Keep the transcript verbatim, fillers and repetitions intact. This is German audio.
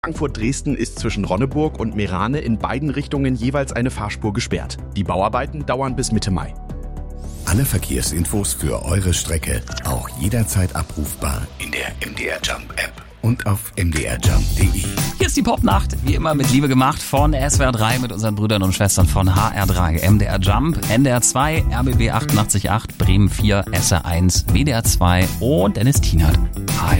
Frankfurt-Dresden ist zwischen Ronneburg und Meerane in beiden Richtungen jeweils eine Fahrspur gesperrt. Die Bauarbeiten dauern bis Mitte Mai. Alle Verkehrsinfos für eure Strecke auch jederzeit abrufbar in der M D R Jump App und auf m d r jump punkt d e. Hier ist die Popnacht, wie immer mit Liebe gemacht von S W R drei mit unseren Brüdern und Schwestern von H R drei, M D R Jump, N D R zwei, R B B achtundachtzig Komma acht, Bremen vier, S R eins, W D R zwei und Dennis Tienert. H